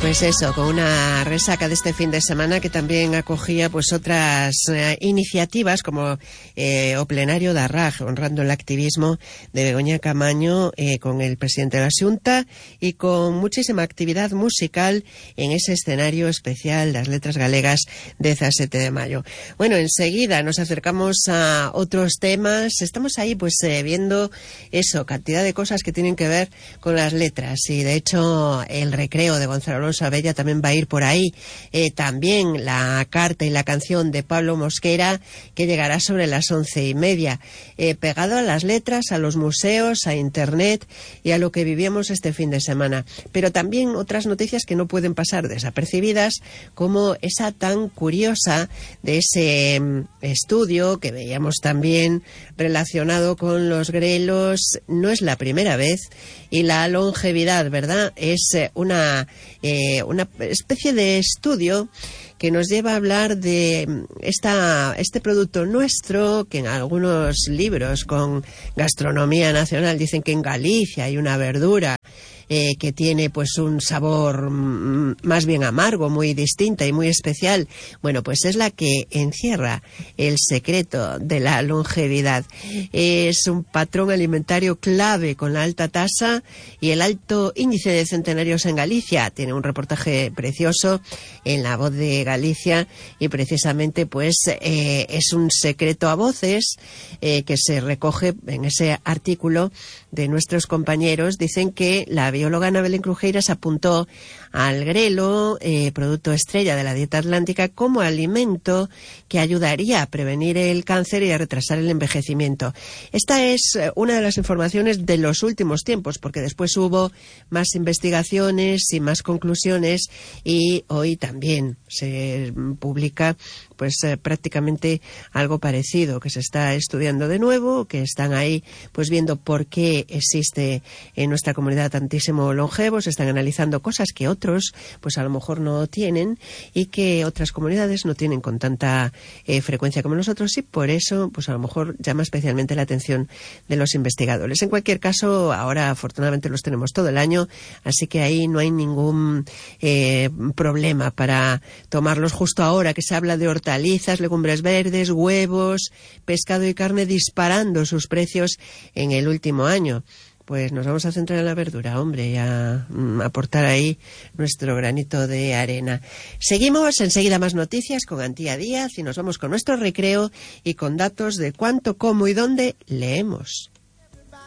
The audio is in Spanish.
Pues eso, con una resaca de este fin de semana que también acogía pues otras iniciativas como o plenario de Arraj, honrando el activismo de Begoña Camaño con el presidente de la Xunta y con muchísima actividad musical en ese escenario especial das Letras Galegas de 17 de mayo. Bueno, enseguida nos acercamos a otros temas. Estamos ahí pues viendo eso, cantidad de cosas que tienen que ver con las letras y de hecho el recreo de Gonzalo Alonso Abella también va a ir por ahí. También la carta y la canción de Pablo Mosquera que llegará sobre las 11:30. Pegado a las letras, a los museos, a internet y a lo que vivíamos este fin de semana. Pero también otras noticias que no pueden pasar desapercibidas, como esa tan curiosa de ese estudio que veíamos también relacionado con los grelos. No es la primera vez y la longevidad, ¿verdad? Es una especie de estudio que nos lleva a hablar de este producto nuestro, que en algunos libros con gastronomía nacional dicen que en Galicia hay una verdura que tiene pues un sabor más bien amargo, muy distinta y muy especial. Bueno, pues es la que encierra el secreto de la longevidad. Es un patrón alimentario clave con la alta tasa y el alto índice de centenarios en Galicia. Tiene un reportaje precioso en La Voz de Galicia y precisamente pues es un secreto a voces que se recoge en ese artículo de nuestros compañeros. Dicen que la bióloga Ana Belén Crujeiras apuntó al grelo, producto estrella de la dieta atlántica, como alimento que ayudaría a prevenir el cáncer y a retrasar el envejecimiento. Esta es una de las informaciones de los últimos tiempos, porque después hubo más investigaciones y más conclusiones y hoy también se publica pues prácticamente algo parecido, que se está estudiando de nuevo, que están ahí pues viendo por qué existe en nuestra comunidad tantísimo longevo, se están analizando cosas que otros pues a lo mejor no tienen y que otras comunidades no tienen con tanta frecuencia como nosotros, y por eso pues a lo mejor llama especialmente la atención de los investigadores. En cualquier caso, ahora afortunadamente los tenemos todo el año, así que ahí no hay ningún problema para tomarlos justo ahora que se habla de hortalizas, legumbres verdes, huevos, pescado y carne disparando sus precios en el último año. Pues nos vamos a centrar en la verdura, hombre, y a aportar ahí nuestro granito de arena. Seguimos, enseguida más noticias con Antía Díaz y nos vamos con nuestro recreo y con datos de cuánto, cómo y dónde leemos.